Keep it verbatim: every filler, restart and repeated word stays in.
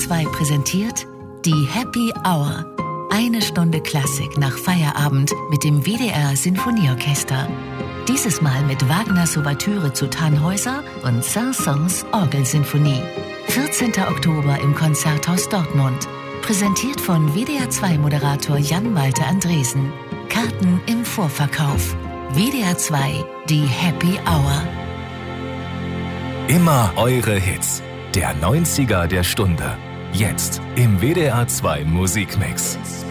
zwei präsentiert die Happy Hour. Eine Stunde Klassik nach Feierabend mit dem W D R Sinfonieorchester. Dieses Mal mit Wagners Ouvertüre zu Tannhäuser und Saint-Saëns Orgelsinfonie. vierzehnten Oktober im Konzerthaus Dortmund. Präsentiert von W D R zwei Moderator Jan-Malte Andresen. Karten im Vorverkauf. W D R zwei, die Happy Hour. Immer eure Hits. Der neunziger der Stunde. Jetzt im W D R zwei Musikmix.